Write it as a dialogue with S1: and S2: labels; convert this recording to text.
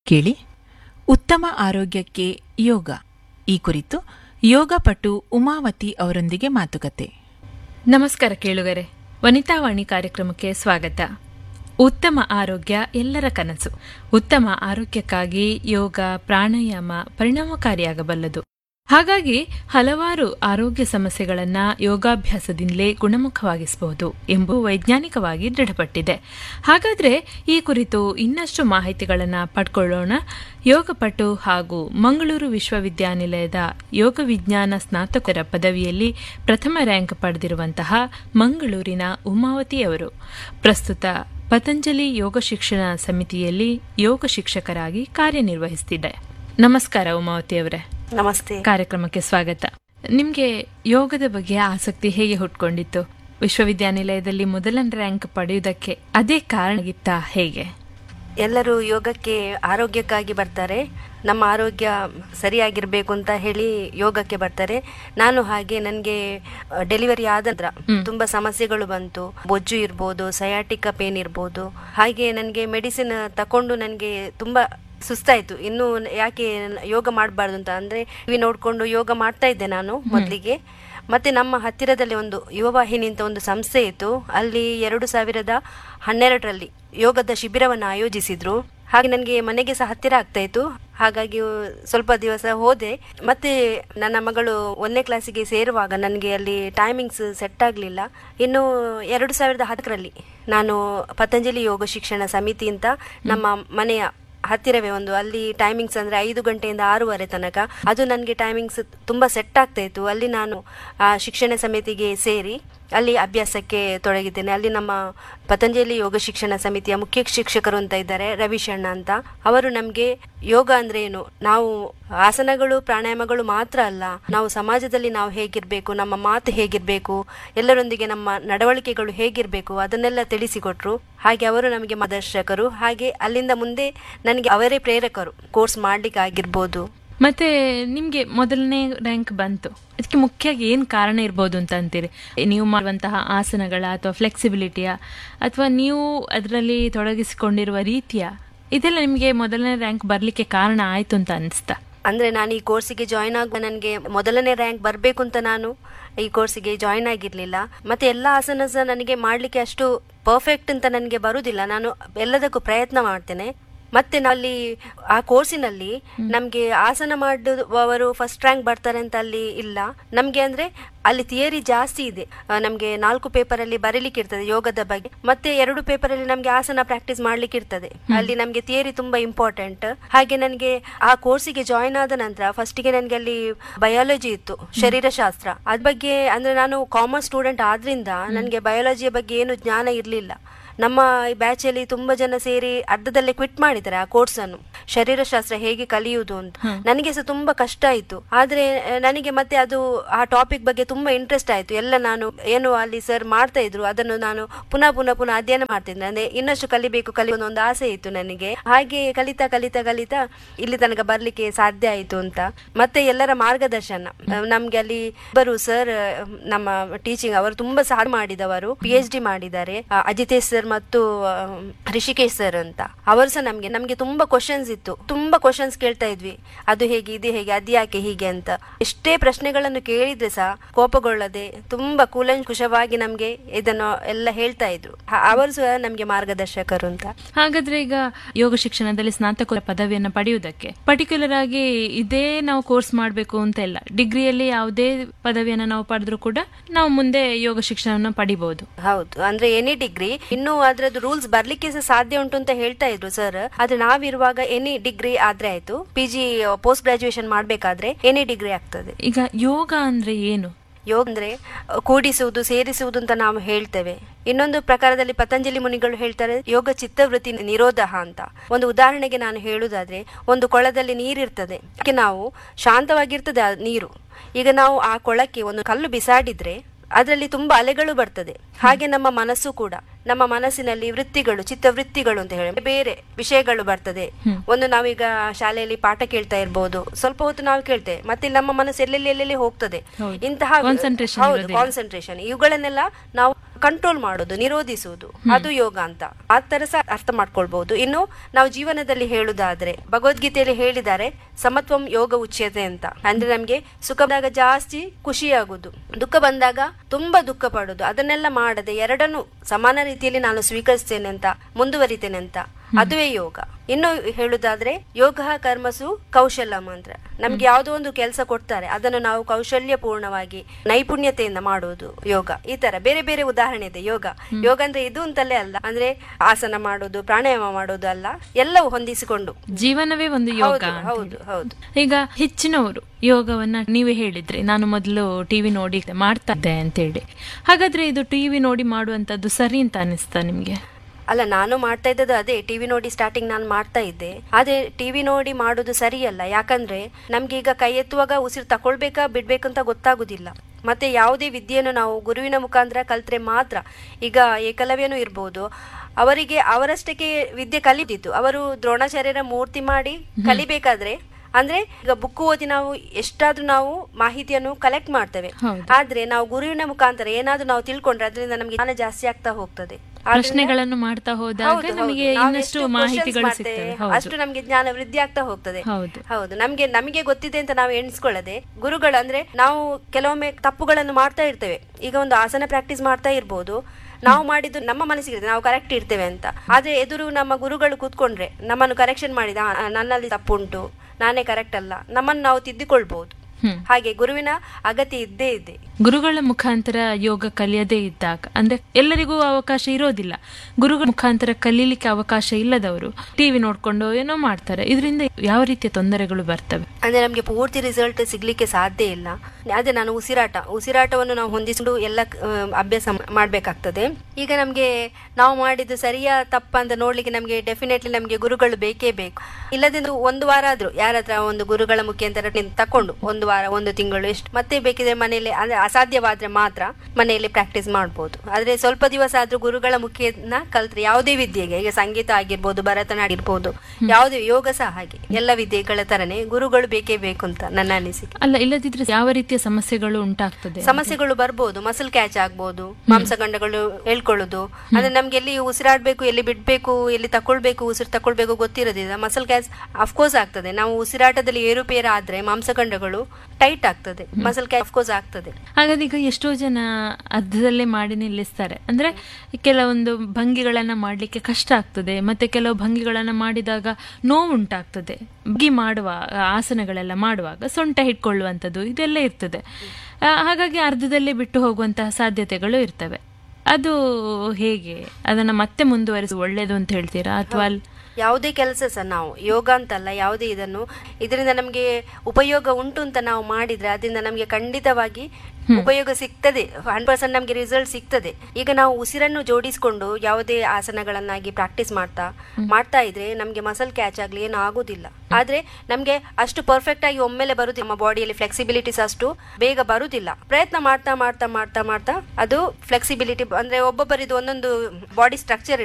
S1: ಕೇಳಿ ಉತ್ತಮ ಆರೋಗ್ಯಕ್ಕೆ ಯೋಗ ಈ ಕುರಿತು ಯೋಗಪಟು ಉಮಾವತಿ ಅವರೊಂದಿಗೆ ಮಾತುಕತೆ.
S2: ನಮಸ್ಕಾರ ಕೇಳುಗರೆ, ವನಿತಾವಾಣಿ ಕಾರ್ಯಕ್ರಮಕ್ಕೆ ಸ್ವಾಗತ. ಉತ್ತಮ ಆರೋಗ್ಯ ಎಲ್ಲರ ಕನಸು. ಉತ್ತಮ ಆರೋಗ್ಯಕ್ಕಾಗಿ ಯೋಗ ಪ್ರಾಣಾಯಾಮ ಪರಿಣಾಮಕಾರಿಯಾಗಬಲ್ಲದು. ಹಾಗಾಗಿ ಹಲವಾರು ಆರೋಗ್ಯ ಸಮಸ್ಯೆಗಳನ್ನು ಯೋಗಾಭ್ಯಾಸದಿಂದಲೇ ಗುಣಮುಖವಾಗಿಸಬಹುದು ಎಂಬುದು ವೈಜ್ಞಾನಿಕವಾಗಿ ದೃಢಪಟ್ಟಿದೆ. ಹಾಗಾದ್ರೆ ಈ ಕುರಿತು ಇನ್ನಷ್ಟು ಮಾಹಿತಿಗಳನ್ನು ಪಡ್ಕೊಳ್ಳೋಣ. ಯೋಗಪಟು ಹಾಗೂ ಮಂಗಳೂರು ವಿಶ್ವವಿದ್ಯಾನಿಲಯದ ಯೋಗ ವಿಜ್ಞಾನ ಸ್ನಾತಕೋತ್ತರ ಪದವಿಯಲ್ಲಿ ಪ್ರಥಮ ರ್ಯಾಂಕ್ ಪಡೆದಿರುವಂತಹ ಮಂಗಳೂರಿನ ಉಮಾವತಿಯವರು ಪ್ರಸ್ತುತ ಪತಂಜಲಿ ಯೋಗ ಶಿಕ್ಷಣ ಸಮಿತಿಯಲ್ಲಿ ಯೋಗ ಶಿಕ್ಷಕರಾಗಿ ಕಾರ್ಯನಿರ್ವಹಿಸುತ್ತಿದೆ. ನಮಸ್ಕಾರ ಉಮಾವತಿಯವರೇ.
S3: ನಮಸ್ತೆ.
S2: ಕಾರ್ಯಕ್ರಮಕ್ಕೆ ಸ್ವಾಗತ. ನಿಮ್ಗೆ ಯೋಗದ ಬಗ್ಗೆ ಆಸಕ್ತಿ ಹೇಗೆ ಹುಟ್ಕೊಂಡಿತ್ತು? ವಿಶ್ವವಿದ್ಯಾನಿಲಯದಲ್ಲಿ ಮೊದಲನೇ ರ್ಯಾಂಕ್ ಪಡೆಯುವುದಕ್ಕೆ ಅದೇ ಕಾರಣ ಆಗಿತ್ತಾ? ಹೇಗೆ?
S3: ಎಲ್ಲರೂ ಯೋಗಕ್ಕೆ ಆರೋಗ್ಯಕ್ಕಾಗಿ ಬರ್ತಾರೆ, ನಮ್ಮ ಆರೋಗ್ಯ ಸರಿಯಾಗಿರ್ಬೇಕು ಅಂತ ಹೇಳಿ ಯೋಗಕ್ಕೆ ಬರ್ತಾರೆ. ನಾನು ಹಾಗೆ ನನಗೆ ಡೆಲಿವರಿ ಆದ ನಂತರ ತುಂಬಾ ಸಮಸ್ಯೆಗಳು ಬಂತು. ಬೊಜ್ಜು ಇರ್ಬೋದು, ಸಯಾಟಿಕ ಪೇನ್ ಇರ್ಬೋದು. ಹಾಗೆ ನನಗೆ ಮೆಡಿಸಿನ್ ತಕೊಂಡು ನನಗೆ ತುಂಬಾ ಸುಸ್ತಾಯ್ತು. ಇನ್ನು ಯಾಕೆ ಯೋಗ ಮಾಡಬಾರ್ದು ಅಂತ ಅಂದ್ರೆ ನೋಡ್ಕೊಂಡು ಯೋಗ ಮಾಡ್ತಾ ಇದ್ದೆ ನಾನು ಮೊದಲಿಗೆ. ಮತ್ತೆ ನಮ್ಮ ಹತ್ತಿರದಲ್ಲಿ ಒಂದು ಯುವವಾಹಿನಿ ಅಂತ ಒಂದು ಸಂಸ್ಥೆ ಇತ್ತು. ಅಲ್ಲಿ 2012ರಲ್ಲಿ ಯೋಗದ ಶಿಬಿರವನ್ನು ಆಯೋಜಿಸಿದ್ರು. ಹಾಗೆ ನನಗೆ ಮನೆಗೆ ಸಹ ಹತ್ತಿರ ಆಗ್ತಾ ಇತ್ತು. ಹಾಗಾಗಿ ಸ್ವಲ್ಪ ದಿವಸ ಹೋದೆ. ಮತ್ತೆ ನನ್ನ ಮಗಳು 1ನೇ ಕ್ಲಾಸಿಗೆ ಸೇರುವಾಗ ನನಗೆ ಅಲ್ಲಿ ಟೈಮಿಂಗ್ಸ್ ಸೆಟ್ ಆಗಲಿಲ್ಲ. ಇನ್ನು 2010ರಲ್ಲಿ ನಾನು ಪತಂಜಲಿ ಯೋಗ ಶಿಕ್ಷಣ ಸಮಿತಿ ಅಂತ ನಮ್ಮ ಮನೆಯ ಹತ್ತಿರವೇ ಒಂದು, ಅಲ್ಲಿ ಟೈಮಿಂಗ್ಸ್ ಅಂದ್ರೆ 5 ಗಂಟೆಯಿಂದ 6:30 ತನಕ, ಅದು ನನಗೆ ಟೈಮಿಂಗ್ಸ್ ತುಂಬಾ ಸೆಟ್ ಆಗ್ತಾ ಇತ್ತು. ಅಲ್ಲಿ ನಾನು ಆ ಶಿಕ್ಷಣ ಸಮಿತಿಗೆ ಸೇರಿ ಅಲ್ಲಿ ಅಭ್ಯಾಸಕ್ಕೆ ತೊಡಗಿದ್ದೇನೆ. ಅಲ್ಲಿ ನಮ್ಮ ಪತಂಜಲಿ ಯೋಗ ಶಿಕ್ಷಣ ಸಮಿತಿಯ ಮುಖ್ಯ ಶಿಕ್ಷಕರು ಅಂತ ಇದ್ದಾರೆ, ರವಿಶಣ್ಣ ಅಂತ. ಅವರು ನಮಗೆ ಯೋಗ ಅಂದ್ರೆ ಏನು, ನಾವು ಆಸನಗಳು ಪ್ರಾಣಾಯಾಮಗಳು ಮಾತ್ರ ಅಲ್ಲ, ನಾವು ಸಮಾಜದಲ್ಲಿ ನಾವು ಹೇಗಿರ್ಬೇಕು, ನಮ್ಮ ಮಾತು ಹೇಗಿರ್ಬೇಕು, ಎಲ್ಲರೊಂದಿಗೆ ನಮ್ಮ ನಡವಳಿಕೆಗಳು ಹೇಗಿರ್ಬೇಕು ಅದನ್ನೆಲ್ಲ ತಿಳಿಸಿಕೊಟ್ರು. ಹಾಗೆ ಅವರು ನಮಗೆ ಮಾರ್ಗದರ್ಶಕರು. ಹಾಗೆ ಅಲ್ಲಿಂದ ಮುಂದೆ ನನಗೆ ಅವರೇ ಪ್ರೇರಕರು ಕೋರ್ಸ್ ಮಾಡ್ಲಿಕ್ಕೆ ಆಗಿರ್ಬೋದು.
S2: ಮತ್ತೆ ನಿಮ್ಗೆ ಮೊದಲನೇ ರ್ಯಾಂಕ್ ಬಂತು, ಅದಕ್ಕೆ ಮುಖ್ಯವಾಗಿ ಏನ್ ಕಾರಣ ಇರ್ಬೋದು ಅಂತ ಅಂತೀರಿ? ನೀವು ಮಾಡುವಂತಹ ಆಸನಗಳ ಅಥವಾ ಫ್ಲೆಕ್ಸಿಬಿಲಿಟಿಯ ಅಥವಾ ನೀವು ಅದರಲ್ಲಿ ತೊಡಗಿಸಿಕೊಂಡಿರುವ ರೀತಿಯ ಇದೆಲ್ಲ ನಿಮ್ಗೆ ಮೊದಲನೇ ರ್ಯಾಂಕ್ ಬರ್ಲಿಕ್ಕೆ ಕಾರಣ ಆಯ್ತು ಅಂತ ಅನಿಸ್ತಾ?
S3: ಅಂದ್ರೆ ನಾನು ಈ ಕೋರ್ಸಿಗೆ ಜಾಯಿನ್ ಆಗುವ ನನಗೆ ಮೊದಲನೇ ರ್ಯಾಂಕ್ ಬರಬೇಕು ಅಂತ ನಾನು ಈ ಕೋರ್ಸಿಗೆ ಜಾಯಿನ್ ಆಗಿರ್ಲಿಲ್ಲ. ಮತ್ತೆ ಎಲ್ಲ ಆಸನ ನನಗೆ ಮಾಡ್ಲಿಕ್ಕೆ ಅಷ್ಟು ಪರ್ಫೆಕ್ಟ್ ಅಂತ ನನಗೆ ಬರುವುದಿಲ್ಲ. ನಾನು ಎಲ್ಲದಕ್ಕೂ ಪ್ರಯತ್ನ ಮಾಡ್ತೇನೆ. ಮತ್ತೆ ಅಲ್ಲಿ ಆ ಕೋರ್ಸಿನಲ್ಲಿ ನಮ್ಗೆ ಆಸನ ಮಾಡುವವರು ಫಸ್ಟ್ ರ್ಯಾಂಕ್ ಬರ್ತಾರೆ ಅಂತ ಅಲ್ಲಿ ಇಲ್ಲ. ನಮ್ಗೆ ಅಂದ್ರೆ ಅಲ್ಲಿ ಥಿಯರಿ ಜಾಸ್ತಿ ಇದೆ. ನಮ್ಗೆ 4 ಪೇಪರ್ ಅಲ್ಲಿ ಬರೀಲಿಕ್ಕೆ ಇರ್ತದೆ ಯೋಗದ ಬಗ್ಗೆ, ಮತ್ತೆ 2 ಪೇಪರ್ ಅಲ್ಲಿ ನಮ್ಗೆ ಆಸನ ಪ್ರಾಕ್ಟೀಸ್ ಮಾಡ್ಲಿಕ್ಕೆ ಇರ್ತದೆ. ಅಲ್ಲಿ ನಮ್ಗೆ ಥಿಯರಿ ತುಂಬಾ ಇಂಪಾರ್ಟೆಂಟ್. ಹಾಗೆ ನನಗೆ ಆ ಕೋರ್ಸಿಗೆ ಜಾಯಿನ್ ಆದ ನಂತರ ಫಸ್ಟಿಗೆ ನನಗೆ ಅಲ್ಲಿ ಬಯಾಲಜಿ ಇತ್ತು, ಶರೀರಶಾಸ್ತ್ರ. ಅದ್ ಬಗ್ಗೆ ಅಂದ್ರೆ ನಾನು ಕಾಮರ್ಸ್ ಸ್ಟೂಡೆಂಟ್ ಆದ್ರಿಂದ ನನಗೆ ಬಯಾಲಜಿಯ ಬಗ್ಗೆ ಏನು ಜ್ಞಾನ ಇರ್ಲಿಲ್ಲ. ನಮ್ಮ ಈ ಬ್ಯಾಚ್ ಅಲ್ಲಿ ತುಂಬಾ ಜನ ಸೇರಿ ಅರ್ಧದಲ್ಲೇ ಕ್ವಿಟ್ ಮಾಡಿದ್ದಾರೆ ಆ ಕೋರ್ಸ್ ಅನ್ನು, ಶರೀರಶಾಸ್ತ್ರ ಹೇಗೆ ಕಲಿಯುವುದು ಅಂತ. ನನಗೆ ಸಹ ತುಂಬಾ ಕಷ್ಟ ಆಯ್ತು. ಆದ್ರೆ ನನಗೆ ಮತ್ತೆ ಅದು ಆ ಟಾಪಿಕ್ ಬಗ್ಗೆ ತುಂಬಾ ಇಂಟ್ರೆಸ್ಟ್ ಆಯ್ತು. ಎಲ್ಲ ನಾನು ಏನು ಅಲ್ಲಿ ಸರ್ ಮಾಡ್ತಾ ಇದ್ರು ಅದನ್ನು ನಾನು ಪುನಃ ಪುನಃ ಪುನಃ ಅಧ್ಯಯನ ಮಾಡ್ತಿದ್ದೆ. ಅಂದ್ರೆ ಇನ್ನಷ್ಟು ಕಲಿಬೇಕು ಕಲಿಯುವ ಒಂದು ಆಸೆ ಇತ್ತು ನನಗೆ. ಹಾಗೆ ಕಲಿತಾ ಕಲಿತಾ ಕಲಿತಾ ಇಲ್ಲಿ ತನಕ ಬರ್ಲಿಕ್ಕೆ ಸಾಧ್ಯ ಆಯ್ತು ಅಂತ. ಮತ್ತೆ ಎಲ್ಲರ ಮಾರ್ಗದರ್ಶನ, ನಮ್ಗೆ ಅಲ್ಲಿ ಇಬ್ಬರು ಸರ್ ನಮ್ಮ ಟೀಚಿಂಗ್ ಅವರು ತುಂಬಾ ಸಾಧನೆ ಮಾಡಿದವರು, PhD ಮಾಡಿದ್ದಾರೆ, ಅಜಿತೇಶ್ ಸರ್ ಮತ್ತು ಋಷಿಕೇಶ್ ಸರ್ ಅಂತ. ಅವರು ಸಹ ನಮ್ಗೆ ತುಂಬಾ ಕ್ವಶನ್ಸ್ ಇತ್ತು. ತುಂಬಾ ಕ್ವಶನ್ಸ್ ಕೇಳ್ತಾ ಇದ್ವಿ, ಅದು ಹೇಗೆ, ಇದು ಹೇಗೆ, ಅದು ಯಾಕೆ, ಹೀಗೆ ಅಂತ. ಎಷ್ಟೇ ಪ್ರಶ್ನೆಗಳನ್ನು ಕೇಳಿದ್ರೆ ಸಹ ಕೋಪಗೊಳ್ಳದೆ ತುಂಬಾ ಕೂಲಂಕುಷವಾಗಿ ನಮ್ಗೆ ಇದನ್ನು ಎಲ್ಲ ಹೇಳ್ತಾ ಇದ್ರು. ಅವರು ಸಹ ನಮ್ಗೆ ಮಾರ್ಗದರ್ಶಕರು ಅಂತ.
S2: ಹಾಗಾದ್ರೆ ಈಗ ಯೋಗ ಶಿಕ್ಷಣದಲ್ಲಿ ಸ್ನಾತಕೋತ್ತರ ಪದವಿಯನ್ನು ಪಡೆಯುವುದಕ್ಕೆ ಪರ್ಟಿಕ್ಯುಲರ್ ಆಗಿ ಇದೇ ನಾವು ಕೋರ್ಸ್ ಮಾಡಬೇಕು ಅಂತ ಇಲ್ಲ. ಡಿಗ್ರಿಯಲ್ಲಿ ಯಾವುದೇ ಪದವಿಯನ್ನು ನಾವು ಪಡೆದ್ರು ಕೂಡ ನಾವು ಮುಂದೆ ಯೋಗ ಶಿಕ್ಷಣವನ್ನು ಪಡಿಬಹುದು.
S3: ಹೌದು, ಅಂದ್ರೆ ಎನಿ ಡಿಗ್ರಿ. ಇನ್ನು ಅದ್ರದ್ದು ರೂಲ್ಸ್ ಬರ್ಲಿಕ್ಕೆ ಸಹ ಸಾಧ್ಯ ಉಂಟು ಅಂತ ಹೇಳ್ತಾ ಇದ್ರು ಸರ್. ಆದ್ರೆ ನಾವಿರುವಾಗ ಎನಿ ಡಿಗ್ರಿ ಆದ್ರೆ ಆಯ್ತು. PG ಪೋಸ್ಟ್ ಗ್ರಾಜುಯೇಷನ್ ಮಾಡ್ಬೇಕಾದ್ರೆ ಎನಿ ಡಿಗ್ರಿ ಆಗ್ತದೆ.
S2: ಈಗ ಯೋಗ ಅಂದ್ರೆ ಏನು?
S3: ಯೋಗ ಅಂದ್ರೆ ಕೂಡಿಸುವುದು, ಸೇರಿಸುವುದು ಅಂತ ನಾವು ಹೇಳ್ತೇವೆ. ಇನ್ನೊಂದು ಪ್ರಕಾರದಲ್ಲಿ ಪತಂಜಲಿ ಮುನಿಗಳು ಹೇಳ್ತಾರೆ ಯೋಗ ಚಿತ್ತವೃತ್ತಿ ನಿರೋಧ ಅಂತ. ಒಂದು ಉದಾಹರಣೆಗೆ ನಾನು ಹೇಳುವುದಾದ್ರೆ, ಒಂದು ಕೊಳದಲ್ಲಿ ನೀರಿರ್ತದೆ, ನಾವು ಶಾಂತವಾಗಿರ್ತದೆ ಆ ನೀರು. ಈಗ ನಾವು ಆ ಕೊಳಕ್ಕೆ ಒಂದು ಕಲ್ಲು ಬಿಸಾಡಿದ್ರೆ ಅದರಲ್ಲಿ ತುಂಬಾ ಅಲೆಗಳು ಬರ್ತದೆ. ಹಾಗೆ ನಮ್ಮ ಮನಸ್ಸು ಕೂಡ, ನಮ್ಮ ಮನಸ್ಸಿನಲ್ಲಿ ವೃತ್ತಿಗಳು, ಚಿತ್ತವೃತ್ತಿಗಳು ಅಂತ ಹೇಳಿ ಬೇರೆ ವಿಷಯಗಳು ಬರ್ತದೆ. ಒಂದು ನಾವೀಗ ಶಾಲೆಯಲ್ಲಿ ಪಾಠ ಕೇಳ್ತಾ ಇರ್ಬೋದು, ಸ್ವಲ್ಪ ಹೊತ್ತು ನಾವು ಕೇಳ್ತೇವೆ, ಮತ್ತೆ ನಮ್ಮ ಮನಸ್ಸು ಎಲ್ಲೆಲ್ಲಿ ಹೋಗ್ತದೆ. ಇಂತಹ ಕಾನ್ಸಂಟ್ರೇಷನ್ ಇವುಗಳನ್ನೆಲ್ಲ ನಾವು ಕಂಟ್ರೋಲ್ ಮಾಡೋದು, ನಿರೋಧಿಸುವುದು, ಅದು ಯೋಗ ಅಂತ ಆ ತರ ಸಹ ಅರ್ಥ ಮಾಡ್ಕೊಳ್ಬಹುದು. ಇನ್ನು ನಾವು ಜೀವನದಲ್ಲಿ ಹೇಳುದಾದ್ರೆ ಭಗವದ್ಗೀತೆಯಲ್ಲಿ ಹೇಳಿದ್ದಾರೆ ಸಮತ್ವಂ ಯೋಗ ಉಚ್ಯತೆ ಅಂತ. ಅಂದ್ರೆ ನಮ್ಗೆ ಸುಖ ಬಂದಾಗ ಜಾಸ್ತಿ ಖುಷಿಯಾಗುದು, ದುಃಖ ಬಂದಾಗ ತುಂಬಾ ದುಃಖ ಪಡುದು, ಅದನ್ನೆಲ್ಲ ಮಾಡದೆ ಎರಡನ್ನು ಸಮಾನ ರೀತಿಯಲ್ಲಿ ನಾನು ಸ್ವೀಕರಿಸ್ತೇನೆ ಅಂತ ಮುಂದುವರಿತೇನೆ ಅಂತ, ಅದುವೇ ಯೋಗ. ಇನ್ನು ಹೇಳುದಾದ್ರೆ ಯೋಗ ಕರ್ಮಸು ಕೌಶಲ್ಯಂ ಅಂದ್ರೆ ನಮ್ಗೆ ಯಾವುದೋ ಒಂದು ಕೆಲಸ ಕೊಡ್ತಾರೆ ಅದನ್ನು ನಾವು ಕೌಶಲ್ಯ ಪೂರ್ಣವಾಗಿ ನೈಪುಣ್ಯತೆಯಿಂದ ಮಾಡುವುದು ಯೋಗ. ಈ ತರ ಬೇರೆ ಬೇರೆ ಉದಾಹರಣೆ ಇದೆ. ಯೋಗ ಅಂದ್ರೆ ಇದು ಅಂತಲೇ ಅಲ್ಲ, ಅಂದ್ರೆ ಆಸನ ಮಾಡೋದು, ಪ್ರಾಣಾಯಾಮ ಮಾಡೋದು ಅಲ್ಲ, ಎಲ್ಲವೂ ಹೊಂದಿಸಿಕೊಂಡು
S2: ಜೀವನವೇ ಒಂದು ಯೋಗ.
S3: ಹೌದು ಹೌದು.
S2: ಈಗ ಹೆಚ್ಚಿನವರು ಯೋಗವನ್ನ ನೀವೇ ಹೇಳಿದ್ರಿ, ನಾನು ಮೊದಲು ಟಿವಿ ನೋಡಿ ಮಾಡ್ತಾ ಇದ್ದೆ ಅಂತೇಳಿ. ಹಾಗಾದ್ರೆ ಇದು ಟಿವಿ ನೋಡಿ ಮಾಡುವಂತದ್ದು ಸರಿ ಅಂತ ಅನಿಸ್ತಾ ನಿಮ್ಗೆ?
S3: ಅಲ್ಲ, ನಾನು ಮಾಡ್ತಾ ಇದ್ದದ್ದು ಅದೇ, ಟಿವಿ ನೋಡಿ ಸ್ಟಾರ್ಟಿಂಗ್ ನಾನು ಮಾಡ್ತಾ ಇದ್ದೆ. ಆದ್ರೆ ಟಿವಿ ನೋಡಿ ಮಾಡೋದು ಸರಿಯಲ್ಲ. ಯಾಕಂದ್ರೆ ನಮ್ಗೆ ಈಗ ಕೈ ಎತ್ತುವಾಗ ಉಸಿರು ತಕೊಳ್ಬೇಕಾ ಬಿಡ್ಬೇಕಂತ ಗೊತ್ತಾಗುದಿಲ್ಲ. ಮತ್ತೆ ಯಾವುದೇ ವಿದ್ಯೆಯನ್ನು ನಾವು ಗುರುವಿನ ಮುಖಾಂತರ ಕಲ್ತ್ರೆ ಮಾತ್ರ. ಈಗ ಏಕಲವ್ಯನೂ ಇರ್ಬೋದು, ಅವರಿಗೆ ಅವರಷ್ಟಕ್ಕೆ ವಿದ್ಯೆ ಕಲಿದಿತ್ತು. ಅವರು ದ್ರೋಣಾಚಾರ್ಯರ ಮೂರ್ತಿ ಮಾಡಿ ಕಲಿಬೇಕಾದ್ರೆ ಅಂದ್ರೆ ಈಗ ಬುಕ್ ಓದಿ ನಾವು ಎಷ್ಟಾದ್ರೂ ನಾವು ಮಾಹಿತಿಯನ್ನು ಕಲೆಕ್ಟ್ ಮಾಡ್ತೇವೆ. ಆದ್ರೆ ನಾವು ಗುರುವಿನ ಮುಖಾಂತರ ಏನಾದ್ರೂ ನಾವು ತಿಳ್ಕೊಂಡ್ರೆ ಅದರಿಂದ ನಮ್ಗೆ ಜ್ಞಾನ ಜಾಸ್ತಿ ಆಗ್ತಾ ಹೋಗ್ತದೆ.
S2: ಪ್ರಶ್ನೆಗಳನ್ನು ಮಾಡ್ತಾ ಹೋದಾಗ ನಮಗೆ ಇನ್ನಷ್ಟು ಮಾಹಿತಿಗಳು ಸಿಗ್ತವೆ,
S3: ಅಷ್ಟು ನಮ್ಗೆ ಜ್ಞಾನ ವೃದ್ಧಿ ಆಗ್ತಾ ಹೋಗ್ತದೆ. ಹೌದು, ನಮಗೆ ಗೊತ್ತಿದೆ ಅಂತ ನಾವು ಎಣಿಸ್ಕೊಳ್ಳದೆ ಗುರುಗಳು ಅಂದ್ರೆ ನಾವು ಕೆಲವೊಮ್ಮೆ ತಪ್ಪುಗಳನ್ನು ಮಾಡ್ತಾ ಇರ್ತೇವೆ. ಈಗ ಒಂದು ಆಸನ ಪ್ರಾಕ್ಟೀಸ್ ಮಾಡ್ತಾ ಇರ್ಬೋದು, ನಾವು ಮಾಡಿದ್ದು ನಮ್ಮ ಮನಸ್ಸಿಗೆ ನಾವು ಕರೆಕ್ಟ್ ಇರ್ತೇವೆ ಅಂತ. ಆದ್ರೆ ಎದುರು ನಮ್ಮ ಗುರುಗಳು ಕೂತ್ಕೊಂಡ್ರೆ ನಮ್ಮನ್ನು ಕರೆಕ್ಷನ್ ಮಾಡಿದ ನನ್ನಲ್ಲಿ ತಪ್ಪುಂಟು, ನಾನೇ ಕರೆಕ್ಟ್ ಅಲ್ಲ, ನಮ್ಮನ್ನು ನಾವು ತಿದ್ದಿಕೊಳ್ಬಹುದು. ಹಾಗೆ ಗುರುವಿನ ಅಗತ್ಯ ಇದ್ದೇ ಇದೆ.
S2: ಗುರುಗಳ ಮುಖಾಂತರ ಯೋಗ ಕಲಿಯದೇ ಇದ್ದಾಗ, ಅಂದ್ರೆ ಎಲ್ಲರಿಗೂ ಅವಕಾಶ ಇರೋದಿಲ್ಲ, ಗುರುಗಳ ಮುಖಾಂತರ ಕಲೀಲಿಕ್ಕೆ ಅವಕಾಶ ಇಲ್ಲದವರು ಟಿವಿ ನೋಡ್ಕೊಂಡು ಏನೋ ಮಾಡ್ತಾರೆ. ಇದರಿಂದ ಯಾವ ರೀತಿಯ ತೊಂದರೆಗಳು ಬರ್ತವೆ?
S3: ಅಂದ್ರೆ ನಮ್ಗೆ ಪೂರ್ತಿ ರಿಸಲ್ಟ್ ಸಿಗ್ಲಿಕ್ಕೆ ಸಾಧ್ಯ ಇಲ್ಲ. ಅದೇ ನಾನು ಉಸಿರಾಟವನ್ನು ನಾವು ಹೊಂದಿಸಿಕೊಂಡು ಎಲ್ಲ ಅಭ್ಯಾಸ ಮಾಡ್ಬೇಕಾಗ್ತದೆ. ಈಗ ನಮ್ಗೆ ನಾವು ಮಾಡಿದ್ದು ಸರಿಯಾ ತಪ್ಪ ಅಂತ ನೋಡ್ಲಿಕ್ಕೆ ನಮ್ಗೆ ಡೆಫಿನೆಟ್ಲಿ ನಮ್ಗೆ ಗುರುಗಳು ಬೇಕೇ ಬೇಕು. ಇಲ್ಲದಿಂದ ಒಂದು ವಾರ ಆದ್ರೂ ಯಾರ ಹತ್ರ ಒಂದು ಗುರುಗಳ ಮುಖಾಂತರ ತಕೊಂಡು ಒಂದು ವಾರ, ಒಂದು ತಿಂಗಳು ಎಷ್ಟು, ಮತ್ತೆ ಬೇಕಿದ್ರೆ ಮನೆಯಲ್ಲಿ, ಅಂದ್ರೆ ಅಸಾಧ್ಯವಾದ್ರೆ ಮಾತ್ರ ಮನೆಯಲ್ಲಿ ಪ್ರಾಕ್ಟೀಸ್ ಮಾಡ್ಬೋದು. ಆದ್ರೆ ಸ್ವಲ್ಪ ದಿವಸ ಆದ್ರೂ ಗುರುಗಳ ಮುಖೇನ ಕಲ್ತ್ರೆ ಯಾವುದೇ ವಿದ್ಯೆಗೆ, ಈಗ ಸಂಗೀತ ಆಗಿರ್ಬೋದು, ಭರತನಾಟ್ಯ ಆಗಿರ್ಬೋದು, ಯಾವುದೇ ಯೋಗ ಸಹ ಹಾಗೆ ಎಲ್ಲ ವಿದ್ಯೆಗಳ ತರನೇ ಗುರುಗಳು ಬೇಕೇ ಬೇಕು ಅಂತ ನನ್ನ ಅನಿಸಿಕೆ.
S2: ಅಲ್ಲ, ಇಲ್ಲದಿದ್ರೆ ಯಾವ ರೀತಿಯ ಸಮಸ್ಯೆಗಳು ಉಂಟಾಗ್ತದೆ?
S3: ಸಮಸ್ಯೆಗಳು ಬರ್ಬೋದು, ಮಸಲ್ ಕ್ಯಾಚ್ ಆಗ್ಬೋದು, ಮಾಂಸಖಂಡಗಳು ಹೇಳ್ಕೊಳ್ಳೋದು. ಅಂದ್ರೆ ನಮ್ಗೆ ಎಲ್ಲಿ ಉಸಿರಾಡ್ಬೇಕು, ಎಲ್ಲಿ ಬಿಡ್ಬೇಕು, ಎಲ್ಲಿ ತಕೊಳ್ಬೇಕು, ಉಸಿರು ತಕೊಳ್ಬೇಕು ಗೊತ್ತಿರೋದಿಲ್ಲ. ಮಸಲ್ ಕ್ಯಾಚ್ ಅಫ್ಕೋರ್ಸ್ ಆಗ್ತದೆ. ನಾವು ಉಸಿರಾಟದಲ್ಲಿ ಏರುಪೇರು ಆದ್ರೆ ಮಾಂಸಖಂಡಗಳು ಟೈಟ್ ಆಗ್ತದೆ, ಮಸಲ್ ಕ್ಯಾಚ್ ಅಫ್ಕೋರ್ಸ್ ಆಗ್ತದೆ.
S2: ಹಾಗಾದ್ರೆ ಈಗ ಎಷ್ಟೋ ಜನ ಅರ್ಧದಲ್ಲೇ ಮಾಡಿ ನಿಲ್ಲಿಸ್ತಾರೆ. ಅಂದ್ರೆ ಕೆಲವೊಂದು ಭಂಗಿಗಳನ್ನ ಮಾಡ್ಲಿಕ್ಕೆ ಕಷ್ಟ ಆಗ್ತದೆ, ಮತ್ತೆ ಕೆಲವು ಭಂಗಿಗಳನ್ನ ಮಾಡಿದಾಗ ನೋವುಂಟಾಗ್ತದೆ. ಬಗ್ಗಿ ಮಾಡುವ ಆಸನಗಳೆಲ್ಲ ಮಾಡುವಾಗ ಸೊಂಟ ಹಿಡ್ಕೊಳ್ಳುವಂಥದ್ದು ಇದೆಲ್ಲ ಇರ್ತದೆ. ಹಾಗಾಗಿ ಅರ್ಧದಲ್ಲೇ ಬಿಟ್ಟು ಹೋಗುವಂತಹ ಸಾಧ್ಯತೆಗಳು ಇರ್ತವೆ. ಅದು ಹೇಗೆ ಅದನ್ನ ಮತ್ತೆ ಮುಂದುವರಿಸಿ ಒಳ್ಳೇದು ಅಂತ ಹೇಳ್ತೀರಾ? ಅಥವಾ
S3: ಯಾವುದೇ ಕೆಲಸ ಸಹ ನಾವು ಯೋಗ ಅಂತಲ್ಲ, ಯಾವುದೇ ಇದರಿಂದ ನಮಗೆ ಉಪಯೋಗ ಉಂಟು ಅಂತ ನಾವು ಮಾಡಿದ್ರೆ ಅದರಿಂದ ನಮಗೆ ಖಂಡಿತವಾಗಿ ಉಪಯೋಗ ಸಿಗ್ತದೆ. 100% ನಮ್ಗೆ ರಿಸಲ್ಟ್ ಸಿಗ್ತದೆ. ಈಗ ನಾವು ಉಸಿರನ್ನು ಜೋಡಿಸಿಕೊಂಡು ಯಾವುದೇ ಆಸನಗಳನ್ನಾಗಿ ಪ್ರಾಕ್ಟೀಸ್ ಮಾಡ್ತಾ ಇದ್ರೆ ನಮ್ಗೆ ಮಸಲ್ ಕ್ಯಾಚ್ ಆಗ್ಲಿ ಏನು ಆಗುದಿಲ್ಲ. ಆದ್ರೆ ನಮ್ಗೆ ಅಷ್ಟು ಪರ್ಫೆಕ್ಟ್ ಆಗಿ ಒಮ್ಮೆಲೆ ಬರುದಿಲ್ಲ. ನಮ್ಮ ಬಾಡಿಯಲ್ಲಿ ಫ್ಲೆಕ್ಸಿಬಿಲಿಟೀಸ್ ಅಷ್ಟು ಬೇಗ ಬರುದಿಲ್ಲ. ಪ್ರಯತ್ನ ಮಾಡ್ತಾ ಮಾಡ್ತಾ ಮಾಡ್ತಾ ಮಾಡ್ತಾ ಅದು ಫ್ಲೆಕ್ಸಿಬಿಲಿಟಿ, ಅಂದ್ರೆ ಒಬ್ಬೊಬ್ಬರಿದು ಒಂದೊಂದು ಬಾಡಿ ಸ್ಟ್ರಕ್ಚರ್